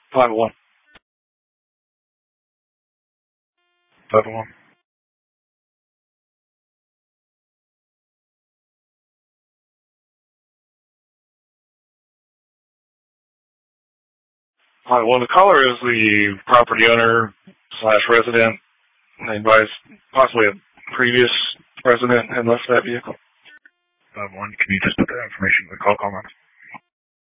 5-1. 5-1. Well, the caller is the property owner / resident, and advised possibly a previous resident had left that vehicle. 5-1. Can you just put that information in the call comments?